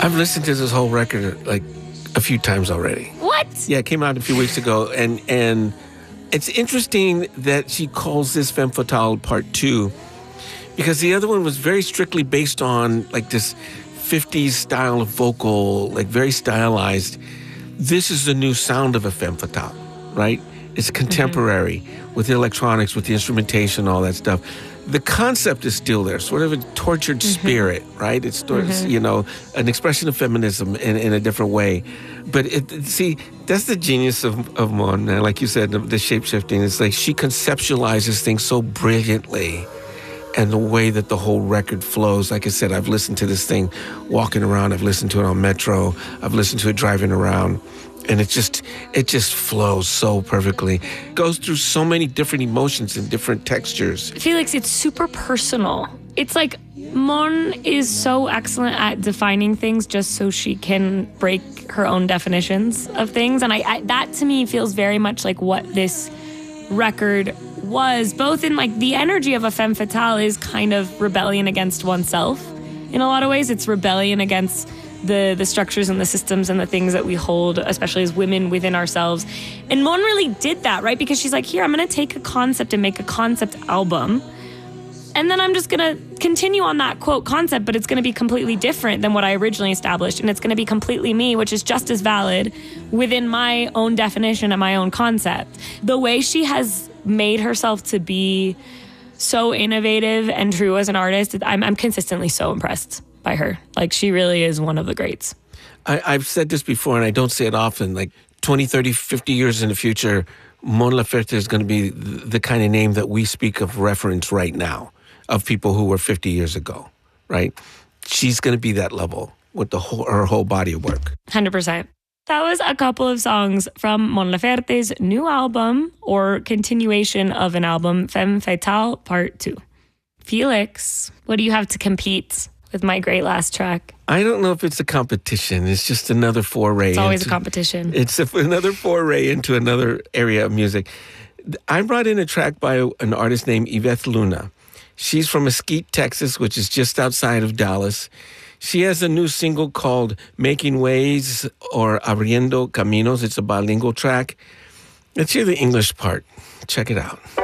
I've listened to this whole record like a few times already. What? Yeah, it came out a few weeks ago, and it's interesting that she calls this Femme Fatale Part 2, because the other one was very strictly based on like this 50s style of vocal, like very stylized. This is the new sound of a Femme Fatale, right? It's contemporary with the electronics, with the instrumentation, all that stuff. The concept is still there, sort of a tortured spirit, right? It's, you know, an expression of feminism in a different way. But see, that's the genius of Mon. Like you said, the shape-shifting. It's like she conceptualizes things so brilliantly, and the way that the whole record flows. Like I said, I've listened to this thing walking around. I've listened to it on Metro. I've listened to it driving around. And it just flows so perfectly. Goes through so many different emotions and different textures. Felix, it's super personal. It's like Mon is so excellent at defining things just so she can break her own definitions of things. And I that to me feels very much like what this record was, both in like the energy of a femme fatale is kind of rebellion against oneself. In a lot of ways, it's rebellion against the structures and the systems and the things that we hold, especially as women, within ourselves. And Mon really did that, right? Because she's like, here, I'm going to take a concept and make a concept album. And then I'm just going to continue on that, quote, concept, but it's going to be completely different than what I originally established. And it's going to be completely me, which is just as valid within my own definition and my own concept. The way she has made herself to be so innovative and true as an artist, I'm consistently so impressed by her. Like, she really is one of the greats. I've said this before, and I don't say it often, like 20, 30, 50 years in the future, Mon Laferte is going to be the kind of name that we speak of reference right now, of people who were 50 years ago, right? She's going to be that level with her whole body of work. 100%. That was a couple of songs from Mon Laferte's new album, or continuation of an album, Femme Fatale Part 2. Felix, what do you have to compete with my great last track? I don't know if it's a competition. It's just another foray. It's always a competition. It's another foray into another area of music. I brought in a track by an artist named Yvette Luna. She's from Mesquite, Texas, which is just outside of Dallas. She has a new single called Making Ways, or Abriendo Caminos. It's a bilingual track. Let's hear the English part. Check it out.